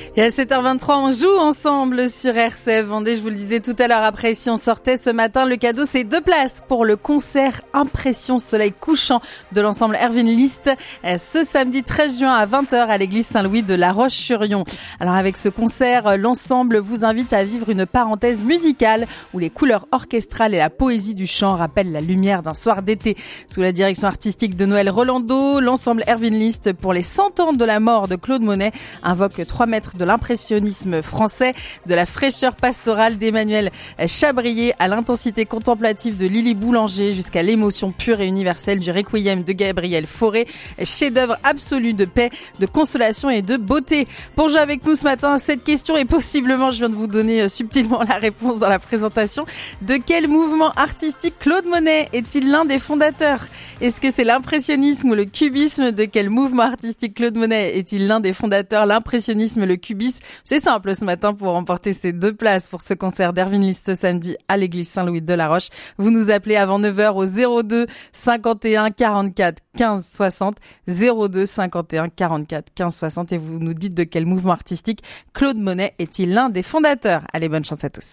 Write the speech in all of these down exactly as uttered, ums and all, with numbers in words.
Et à sept heures vingt-trois, on joue ensemble sur R C F Vendée. Je vous le disais tout à l'heure, après, si on sortait ce matin, le cadeau, c'est deux places pour le concert Impression Soleil Couchant de l'ensemble Erwin List ce samedi treize juin à vingt heures à l'église Saint-Louis de La Roche-sur-Yon. Alors avec ce concert, l'ensemble vous invite à vivre une parenthèse musicale où les couleurs orchestrales et la poésie du chant rappellent la lumière d'un soir d'été. Sous la direction artistique de Noël Rolando, l'ensemble Erwin List, pour les cent ans de la mort de Claude Monet, invoque trois maîtres de l'impressionnisme français, de la fraîcheur pastorale d'Emmanuel Chabrier à l'intensité contemplative de Lily Boulanger jusqu'à l'émotion pure et universelle du Requiem de Gabriel Fauré, chef-d'œuvre absolu de paix, de consolation et de beauté. Pour jouer avec nous ce matin, cette question est possiblement, je viens de vous donner subtilement la réponse dans la présentation, de quel mouvement artistique Claude Monet est-il l'un des fondateurs? Est-ce que c'est l'impressionnisme ou le cubisme? De quel mouvement artistique Claude Monet est-il l'un des fondateurs? L'impressionnisme, le cubisme? C'est simple ce matin pour remporter ces deux places pour ce concert d'Erwin List ce samedi à l'église Saint-Louis de La Roche. Vous nous appelez avant neuf heures au zéro deux cinquante et un quarante-quatre quinze soixante, zéro deux cinquante et un quarante-quatre quinze soixante et vous nous dites de quel mouvement artistique Claude Monet est-il l'un des fondateurs. Allez, bonne chance à tous.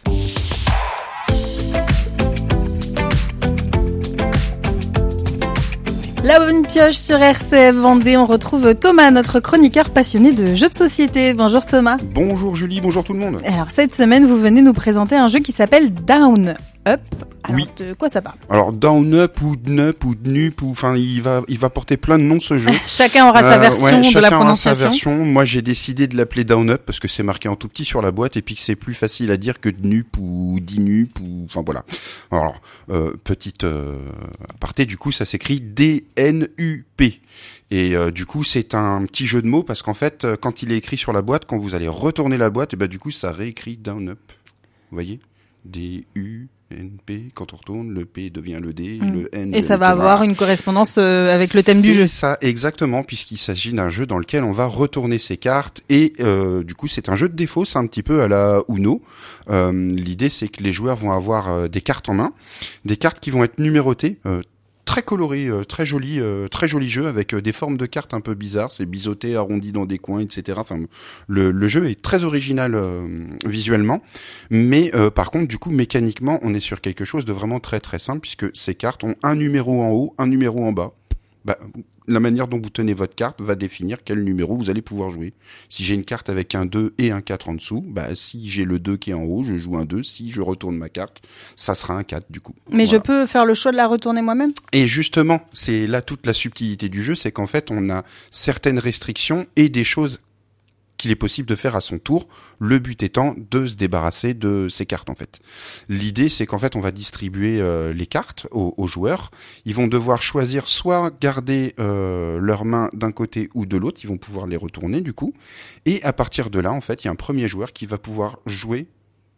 La bonne pioche sur R C F Vendée, on retrouve Thomas, notre chroniqueur passionné de jeux de société. Bonjour Thomas. Bonjour Julie, bonjour tout le monde. Alors cette semaine, vous venez nous présenter un jeu qui s'appelle Down Up. Alors, oui. De quoi ça parle? Alors Down Up ou Dnup ou Dnup ou enfin il va il va porter plein de noms ce jeu. Chacun aura sa version euh, ouais, de la chacun prononciation. Aura sa version. Moi j'ai décidé de l'appeler Down Up parce que c'est marqué en tout petit sur la boîte et puis que c'est plus facile à dire que Dnup ou Dinup ou enfin voilà. Alors euh, petite euh, aparté, du coup ça s'écrit D N U P. Et euh, du coup, c'est un petit jeu de mots parce qu'en fait, euh, quand il est écrit sur la boîte, quand vous allez retourner la boîte, et ben du coup, ça réécrit Down Up. Vous voyez, D U N P. Quand on retourne, le P devient le D, mmh. le N. Et ça et va cetera. avoir une correspondance euh, avec le thème du jeu. C'est ça, exactement, puisqu'il s'agit d'un jeu dans lequel on va retourner ses cartes et euh, du coup, c'est un jeu de défaut, c'est un petit peu à la Uno. Euh, l'idée, c'est que les joueurs vont avoir euh, des cartes en main, des cartes qui vont être numérotées. Euh, Très coloré, euh, très joli, euh, très joli jeu avec euh, des formes de cartes un peu bizarres, c'est biseauté, arrondi dans des coins, et cetera. Enfin, le, le jeu est très original euh, visuellement, mais euh, par contre, du coup, mécaniquement, on est sur quelque chose de vraiment très très simple puisque ces cartes ont un numéro en haut, un numéro en bas. Bah, la manière dont vous tenez votre carte va définir quel numéro vous allez pouvoir jouer. Si j'ai une carte avec un deux et un quatre en dessous, bah, si j'ai le deux qui est en haut, je joue un deux. Si je retourne ma carte, ça sera un quatre du coup. Mais voilà. Je peux faire le choix de la retourner moi-même? Et justement, c'est là toute la subtilité du jeu, c'est qu'en fait, on a certaines restrictions et des choses qu'il est possible de faire à son tour, le but étant de se débarrasser de ces cartes en fait. L'idée c'est qu'en fait on va distribuer euh, les cartes aux, aux joueurs, ils vont devoir choisir soit garder euh, leurs mains d'un côté ou de l'autre, ils vont pouvoir les retourner du coup, et à partir de là en fait il y a un premier joueur qui va pouvoir jouer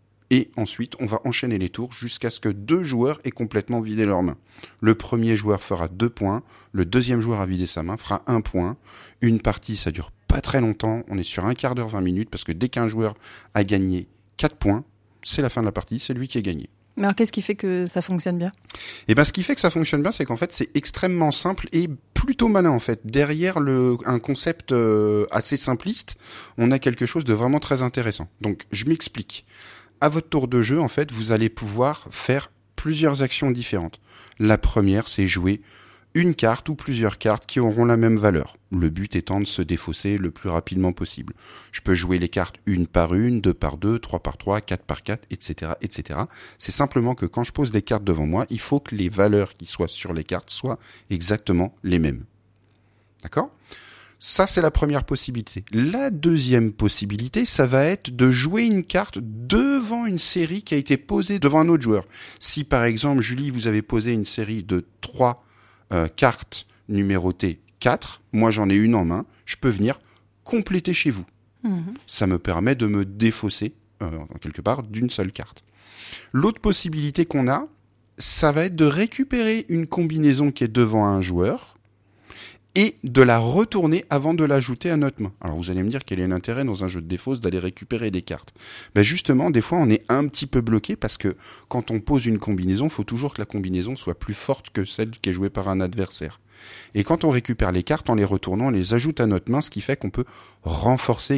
et ensuite on va enchaîner les tours jusqu'à ce que deux joueurs aient complètement vidé leurs mains. Le premier joueur fera deux points, le deuxième joueur à vider sa main fera un point, une partie ça dure pas très longtemps, on est sur un quart d'heure, vingt minutes, parce que dès qu'un joueur a gagné quatre points, c'est la fin de la partie, c'est lui qui a gagné. Mais alors qu'est-ce qui fait que ça fonctionne bien? Eh ben, ce qui fait que ça fonctionne bien, c'est qu'en fait, c'est extrêmement simple et plutôt malin, en fait. Derrière le, un concept euh, assez simpliste, on a quelque chose de vraiment très intéressant. Donc, je m'explique. À votre tour de jeu, en fait, vous allez pouvoir faire plusieurs actions différentes. La première, c'est jouer une carte ou plusieurs cartes qui auront la même valeur. Le but étant de se défausser le plus rapidement possible. Je peux jouer les cartes une par une, deux par deux, trois par trois, quatre par quatre, et cetera, et cetera. C'est simplement que quand je pose les cartes devant moi, il faut que les valeurs qui soient sur les cartes soient exactement les mêmes. D'accord ? Ça, c'est la première possibilité. La deuxième possibilité, ça va être de jouer une carte devant une série qui a été posée devant un autre joueur. Si, par exemple, Julie, vous avez posé une série de trois euh, cartes numérotées quatre, moi j'en ai une en main, je peux venir compléter chez vous. Mmh. Ça me permet de me défausser, euh, quelque part, d'une seule carte. L'autre possibilité qu'on a, ça va être de récupérer une combinaison qui est devant un joueur, et de la retourner avant de l'ajouter à notre main. Alors vous allez me dire quel est l'intérêt dans un jeu de défausse d'aller récupérer des cartes. Ben justement, des fois on est un petit peu bloqué parce que quand on pose une combinaison, il faut toujours que la combinaison soit plus forte que celle qui est jouée par un adversaire. Et quand on récupère les cartes, en les retournant, on les ajoute à notre main, ce qui fait qu'on peut renforcer